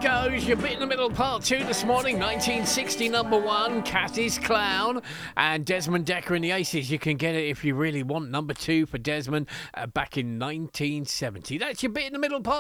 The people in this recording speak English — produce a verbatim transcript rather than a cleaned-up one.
goes. Your bit in the middle, part two this morning. nineteen sixty, number one, Cathy's Clown. And Desmond Dekker and the Aces. You can get it if you really want. Number two for Desmond uh, back in nineteen seventy. That's your bit in the middle, part